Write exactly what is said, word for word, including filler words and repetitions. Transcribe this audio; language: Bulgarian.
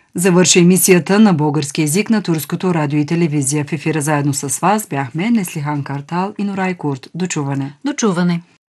Завърши емисията на български език на Турското радио и телевизия. В ефира заедно с вас бяхме Неслихан Картал и Нурай Курт. Дочуване! Дочуване!